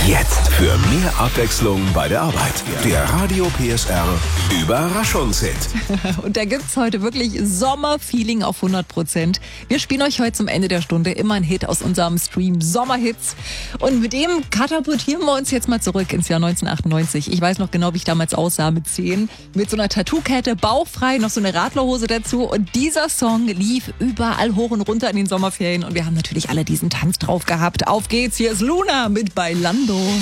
Jetzt für mehr Abwechslung bei der Arbeit. Der Radio PSR Überraschungshit. Und da gibt's heute wirklich Sommerfeeling auf 100%. Wir spielen euch heute zum Ende der Stunde immer einen Hit aus unserem Stream Sommerhits. Und mit dem katapultieren wir uns jetzt mal zurück ins Jahr 1998. Ich weiß noch genau, wie ich damals aussah mit 10. Mit so einer Tattoo-Kette, bauchfrei, noch so eine Radlerhose dazu. Und dieser Song lief überall hoch und runter in den Sommerferien. Und wir haben natürlich alle diesen Tanz drauf gehabt. Auf geht's, hier ist Luna mit Bailando.